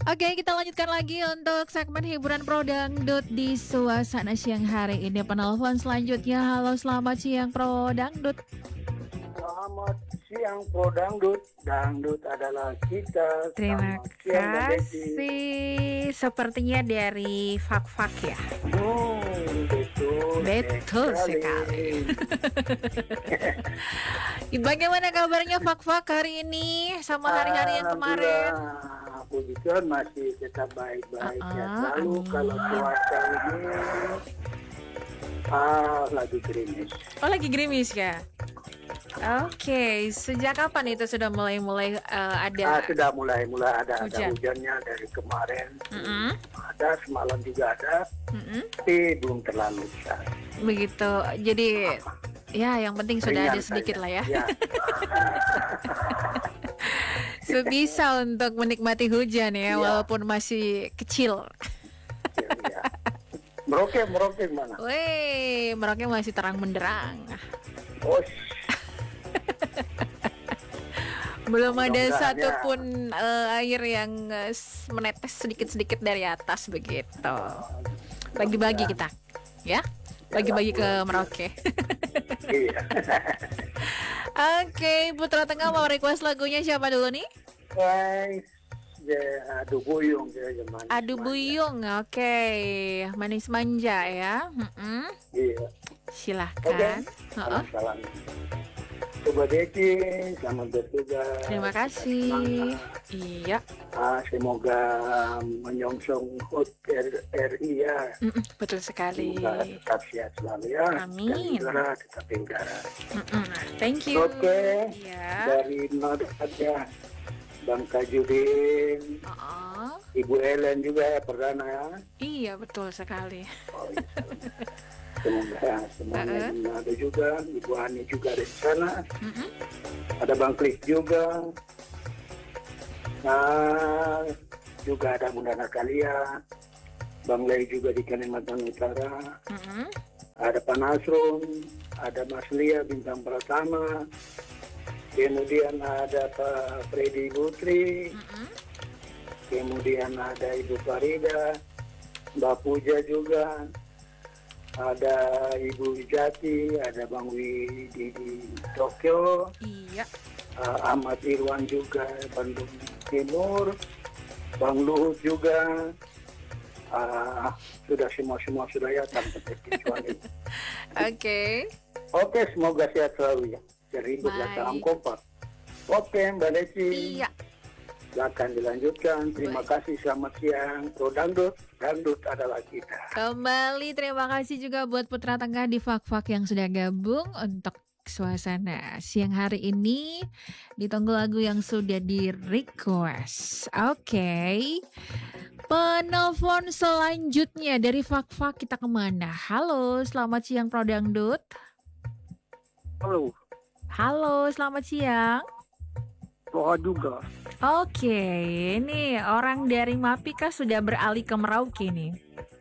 Oke, kita lanjutkan lagi untuk segmen hiburan Pro Dangdut di suasana siang hari ini. Penelpon selanjutnya, halo selamat siang Pro Dangdut. Selamat siang Pro Dangdut, Dangdut adalah kita. Terima Selamat siang Mbak Betty. kasih. Sepertinya dari Fak-Fak ya. Betul sekali. Bagaimana kabarnya Fak-Fak hari ini sama hari-hari yang kemarin? Puji Tuhan masih tetap baik-baik ya selalu. Kalau cuaca ini lagi gerimis. Oh, lagi gerimis ya? Oke, sejak kapan itu sudah mulai ada? Sudah mulai ada hujan. Hujannya dari kemarin. Ada semalam juga ada, tapi belum terlalu besar. Begitu. Jadi ya yang penting sudah ada Ringan sedikit saja. lah ya. Ya. Sebisa untuk menikmati hujan ya, walaupun masih kecil. Ya. Merauke mana? Weh, Merauke masih terang benderang. Oh, Belum ada mudah-mudahan satupun air yang menetes sedikit-sedikit dari atas begitu. Bagi-bagi kita, ya. Bagi-bagi ke Merauke. Iya. Oke, Putra Tengah mau request lagunya siapa dulu nih? Guys, Adu Buyung zaman. Adu Buyung, oke. Manis manja ya. Iya. Silahkan. Salam. Coba Deki, selamat bertugas. Terima kasih. Iya. Semoga menyongsong HUT RI ya. Betul sekali. Semoga tetap sehat selalu ya. Amin. Dan negara tetap negara. Thank you. Oke. Iya. Dari Nodanya Bang Tajudin, Ibu Ellen juga ya perdana ya. Iya betul sekali. Semuanya ada juga, Ibu Ani juga ada di sana. Ada Bang Klik juga. Nah, juga ada Bunda Natalia, Bang Lei juga di Kalimantan Utara. Ada Pak Nasrum, ada Mas Lia Bintang Pratama. Kemudian ada Pak Freddy Lutri. Kemudian ada Ibu Farida, Mbak Puja juga. Ada Ibu Wijati, ada Bang Widi di Tokyo. Iya. Ahmad Irwan juga Bandung Timur. Bang Luhut juga. Sudah semua sudah ya tanpa terkecuali. Oke, semoga sehat selalu ya. Dari Ibu dan salam kompak. Oke, Mbak Desi. Iya. Silakan dilanjutkan. Terima kasih. Selamat siang. Pro Dangdut, Dangdut adalah kita. Kembali terima kasih juga buat Putra Tengah di Fak-Fak yang sudah gabung untuk suasana siang hari ini. Ditunggu lagu yang sudah di request. Oke. Penelpon selanjutnya dari Fak-Fak kita kemana? Halo, selamat siang Pro Dangdut. Halo, selamat siang. Doa juga. Oke, ini orang dari Mapika sudah beralih ke Merauke nih.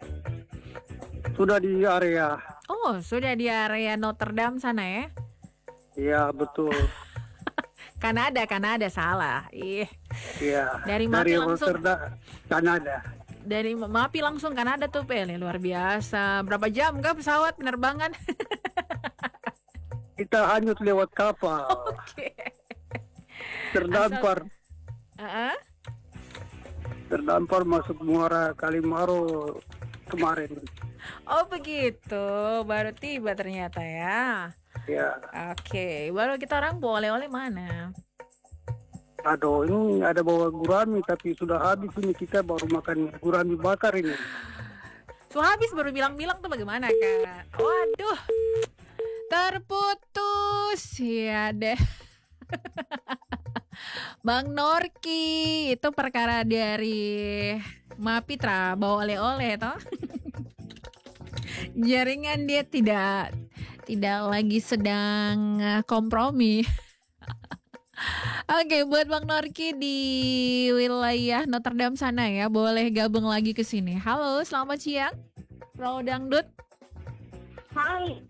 Sudah di area. Oh, sudah di area Notre Dame sana ya? Iya, betul. Kanada salah. Iya. Dari Mapi langsung. Kanada. Dari Mapi langsung Kanada tuh, Pel. Luar biasa. Berapa jam kah pesawat penerbangan? Kita hanyut lewat kapal. Oke. Terdampar. Terdampar masuk Muara Kalimaro kemarin. Oh begitu, baru tiba ternyata ya. Ya. Oke, baru kita orang oleh-oleh mana? Aduh, ini ada bawa gurami tapi sudah habis ini, kita baru makan gurami bakar ini. So habis baru bilang-bilang tuh bagaimana Kak? Waduh, terputus ya deh. Bang Norki, itu perkara dari Mapitra bawa oleh-oleh toh. Jaringan dia tidak lagi sedang kompromi. Oke, buat Bang Norki di wilayah Notre Dame sana ya, boleh gabung lagi ke sini. Halo, selamat siang. Pro Dangdut. Hai.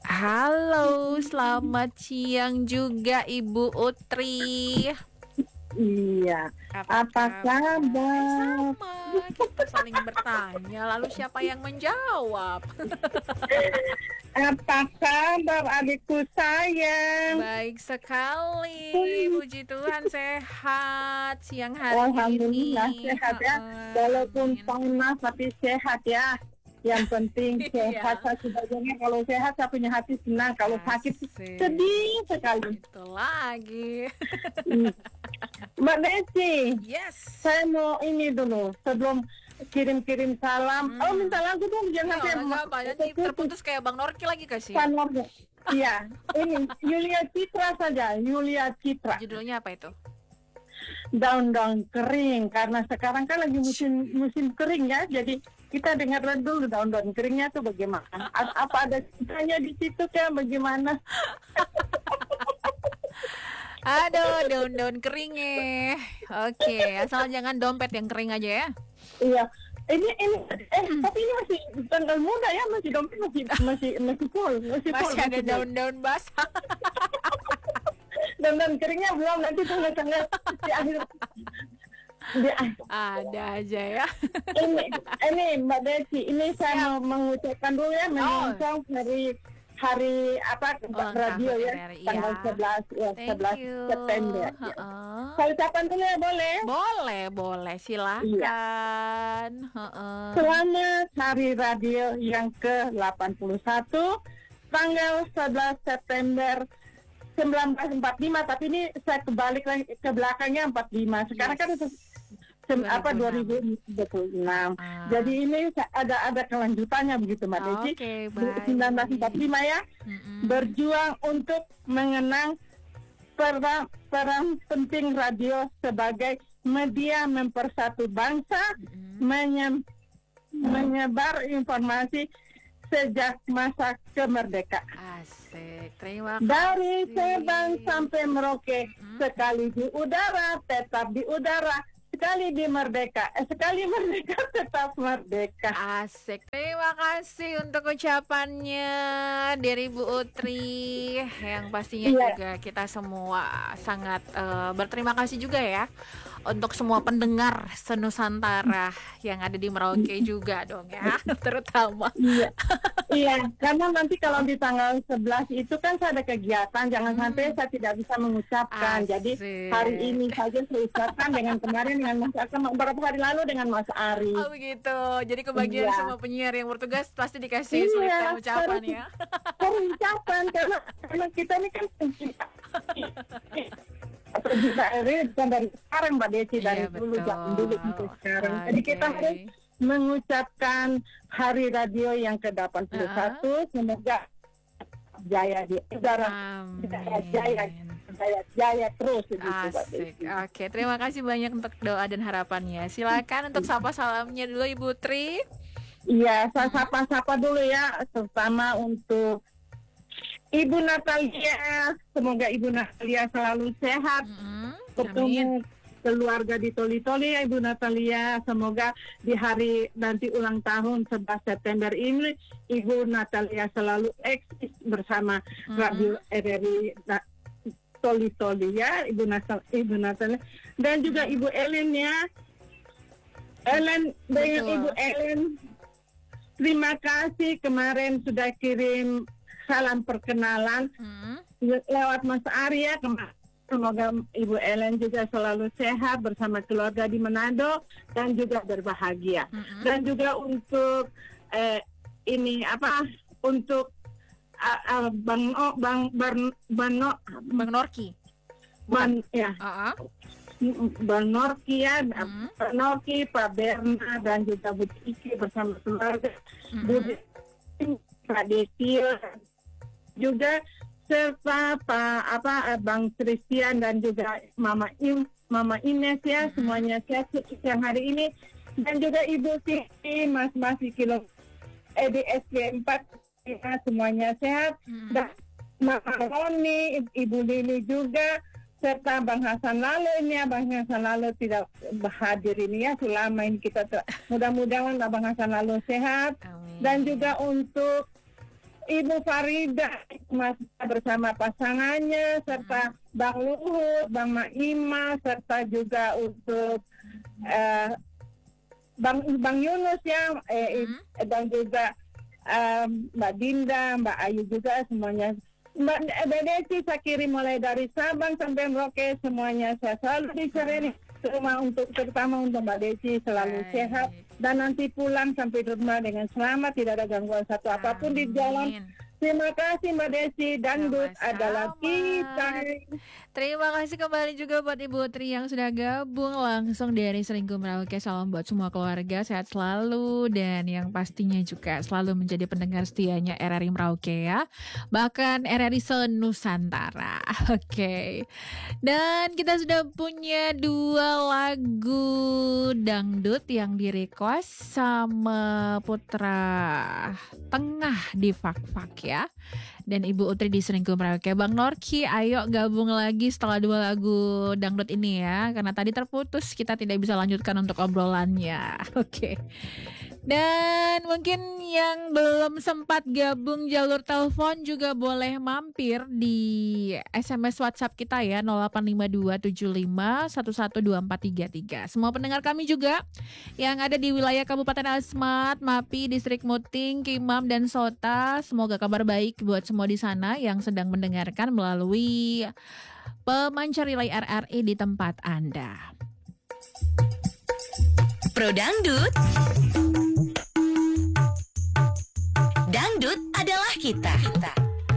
Halo, selamat siang juga Ibu Utri. Iya. Apa kabar? Sama, kita saling bertanya, lalu siapa yang menjawab? Apa kabar adikku sayang? Baik sekali, puji Tuhan sehat siang hari Alhamdulillah ini. sehat ya. Walaupun panas tapi sehat ya. Yang penting sehat. Saya sebagainya kalau sehat saya punya hati senang. Kalau sakit sedih sekali. Itu lagi. Mbak Desi, Yes. saya mau ini dulu sebelum kirim-kirim salam. Oh minta lagu dong, jangan Apa nanti terputus kayak Bang Norki lagi kasih. Iya, ini Yulia Citra saja, Yulia Citra. Judulnya apa itu? Daun-daun kering, karena sekarang kan lagi musim kering ya, jadi kita dengar dulu daun-daun keringnya tuh bagaimana. Apa ada ceritanya di situ kayak bagaimana? Aduh, daun-daun keringnya. Oke, asal jangan dompet yang kering aja ya. Iya. Ini tapi ini masih tanggal muda ya, masih dompet masih full, Masih ada daun-daun basah. Dan keringnya belum, nanti tanggal di akhir. Ada aja ya. Ini Mbak Desi, ini saya mau mengucapkan dulu ya menyongsong hari apa radio ya, tanggal 11 September. Saya ucapkan dulu ya, boleh? Boleh, silakan. Selamat Hari Radio yang ke-81 tanggal 11 September 1945, tapi ini saya kebalik lagi ke belakangnya 45. Sekarang kan 2026. Jadi ini ada kelanjutannya begitu Mbak Desi. 1945 ya. Berjuang untuk mengenang peran penting radio sebagai media mempersatu bangsa, menyebar informasi sejak masa kemerdekaan. Asik, terima kasih. Dari Sabang sampai Merauke, sekali di udara, tetap di udara. Sekali merdeka tetap merdeka. Asik. Terima kasih untuk ucapannya dari Bu Utri, yang pastinya juga kita semua sangat berterima kasih juga ya untuk semua pendengar senusantara yang ada di Merauke juga dong ya, terutama. Iya, karena nanti kalau di tanggal 11 itu kan saya ada kegiatan, jangan sampai saya tidak bisa mengucapkan. Asik. Jadi hari ini saja saya ucapkan dengan kemarin dengan Mas Akam, beberapa hari lalu dengan Mas Ari. Oh begitu, jadi kebagian semua penyiar yang bertugas pasti dikasih selipkan ucapan ya. Ucapan karena kita ini kan kita ini bukan dari sekarang Mbak Desi, dari dulu sampai sekarang. Jadi kita harus mengucapkan Hari Radio yang ke-81, semoga jaya di udara, jaya terus. Asik. Oke, terima kasih banyak untuk doa dan harapannya. Silakan untuk sapa salamnya dulu Ibu Tri. Iya, saya sapa dulu ya, terutama untuk Ibu Natalia, semoga Ibu Natalia selalu sehat. Bertemu keluarga di Toli-Toli ya Ibu Natalia. Semoga di hari nanti ulang tahun 11 September ini Ibu Natalia selalu eksis bersama Radio RRI Toli-Toli ya Ibu Natalia. Dan juga Ibu Ellen ya. Dengan Ibu Ellen, terima kasih kemarin sudah kirim salam perkenalan lewat Mas Arya. Semoga Ibu Ellen juga selalu sehat bersama keluarga di Manado dan juga berbahagia. Dan juga untuk untuk Bang Norki. Bang Norki ya, Pak Norki, Pak Berna dan juga Bu Iki bersama keluarga, Pak Desil juga, serta Bang Christian dan juga Mama Ines ya, semuanya sehat yang hari ini, dan juga Ibu Siti, Mas Kilo EDSG 4 ya, semuanya sehat, dan Mama Roni, Ibu Lili juga, serta Bang Hasan Lalo ini ya, Bang Hasan Lalo tidak hadir ini ya, selama ini kita mudah-mudahan Bang Hasan Lalo sehat. Amin. Dan juga untuk Ibu Farida masih bersama pasangannya, serta Bang Luhut, Bang Maima, serta juga untuk Bang Yunus ya, dan juga Mbak Dinda, Mbak Ayu juga semuanya. Mbak Desi saya kirim mulai dari Sabang sampai Merauke, semuanya saya selalu disereni rumah untuk, terutama untuk Mbak Desi selalu sehat dan nanti pulang sampai rumah dengan selamat, tidak ada gangguan satu apapun di jalan. Terima kasih Mbak Desi. Dangdut adalah kita. Terima kasih kembali juga buat Ibu Tri yang sudah gabung langsung dari Selingkuh Merauke. Salam buat semua keluarga, sehat selalu, dan yang pastinya juga selalu menjadi pendengar setianya RRI Merauke ya. Bahkan RRI se-Nusantara. Oke. Dan kita sudah punya 2 lagu dangdut yang di-request sama Putra Tengah di Fak-Fak ya. Dan Ibu Utri di Selingkuh Merauke. Bang Norki, ayo gabung lagi setelah 2 lagu dangdut ini ya. Karena tadi terputus, kita tidak bisa lanjutkan untuk obrolannya. Oke. Dan mungkin yang belum sempat gabung jalur telepon juga boleh mampir di SMS WhatsApp kita ya, 085275112433. Semua pendengar kami juga yang ada di wilayah Kabupaten Asmat, Mapi, Distrik Muting, Kimam, dan Sota, semoga kabar baik buat semua di sana yang sedang mendengarkan melalui pemancar relay RRI di tempat Anda. Pro Dangdut. Dangdut adalah kita.